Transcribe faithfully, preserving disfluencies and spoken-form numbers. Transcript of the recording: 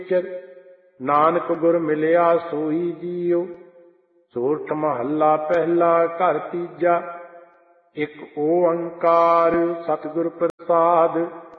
ਨਿਸ਼ਚਰ, ਨਾਨਕ ਗੁਰ ਮਿਲਿਆ ਸੋਈ ਜੀਉ। ਸੋਰਠ ਮਹੱਲਾ ਪਹਿਲਾ ਘਰ ਤੀਜਾ। ਇੱਕ ਓੰਕਾਰ ਸਤਿਗੁਰ ਪ੍ਰਸਾਦਿ।